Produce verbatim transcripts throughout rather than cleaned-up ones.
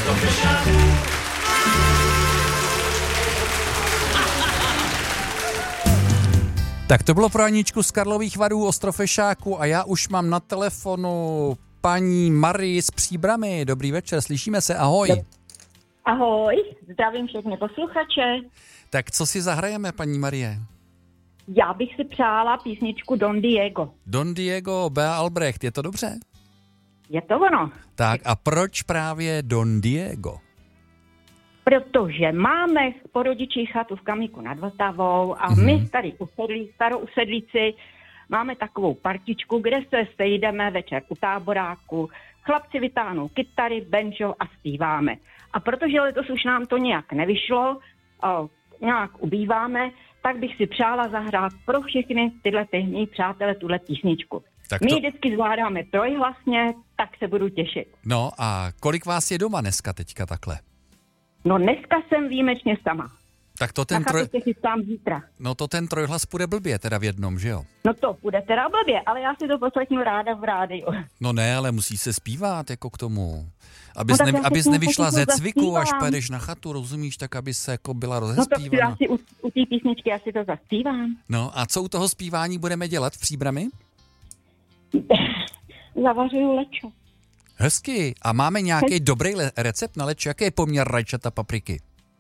Tak to bylo pro Aničku z Karlových Varů, Ostrofešáku a já už mám na telefonu paní Marii z Příbrami. Dobrý večer, slyšíme se, ahoj. Ahoj, zdravím všechny posluchače. Tak co si zahrajeme, paní Marie? Já bych si přála písničku Don Diego. Don Diego, Bea Albrecht, je to dobře? Je to ono. Tak a proč právě Don Diego? Protože máme po rodičích chatu v Kamíku nad Vltavou a mm-hmm. my tady usedlí, starou usedlíci máme takovou partičku, kde se sejdeme večer u táboráku, chlapci vytáhnou kytary, banjo a zpíváme. A protože letos už nám to nějak nevyšlo, o, nějak ubýváme, tak bych si přála zahrát pro všechny tyhle mý přátelé tuhle písničku. Tak to... My vždycky zvládáme trojhlasně, tak se budu těšit. No a kolik vás je doma dneska teďka takhle? No dneska jsem výjimečně sama. Tak to ten troj... se chystám zítra. No to ten trojhlas půjde blbě teda v jednom, že jo? No to půjde teda blbě, ale já si to poslechnu ráda v rádiu. No ne, ale musí se zpívat jako k tomu. Abys, no, ne, abys nevyšla ze cviku, až pojedeš na chatu, rozumíš, tak aby se jako byla rozespívána. No to já si u, u té písničky já si to zaspívám. No a co u toho zpívání budeme dělat v Příbrami? Zavařuju lečo. Hezky. A máme nějaký Hezky. dobrý le- recept na lečo? Jaký je poměr rajčat a papriky?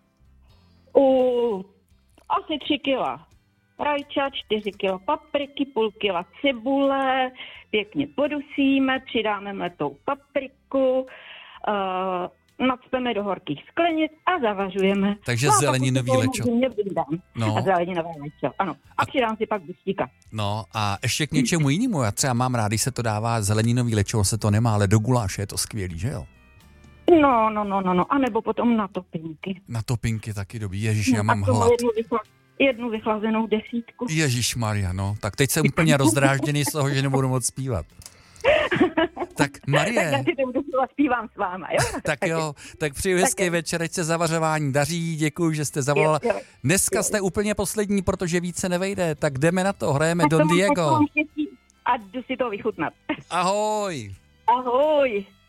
U asi tři kila rajčat, čtyři kila papriky, půl kila cibule, pěkně podusíme, přidáme mletou papriku, uh, nacpeme do horkých sklenic a zavařujeme. Takže no, zeleninový lečo. No. A zeleninové lečo, ano. A, a přidám si pak bustíka. No a ještě k něčemu jinému. Já třeba mám rád, když se to dává zeleninový lečo, se to nemá, ale do guláše je to skvělý, že jo? No, no, no, no, no, a nebo potom na topinky. Na topinky taky dobrý. Ježiš, no, já mám a hlad. Jednu, vychla, jednu vychlazenou desítku. Ježiš Maria, no. Tak teď jsem úplně rozdrážděný z toho, že nebudu moc zpívat. Tak Marie. Tak já si to budu zpívám s váma, jo? Tak jo, tak přeju hezký večer, ať se zavařování daří, děkuji, že jste zavolala. Jo, jo. Dneska jste úplně poslední, protože více nevejde, tak jdeme na to, hrajeme tak Don Diego. A jdu si to vychutnat. Ahoj. Ahoj.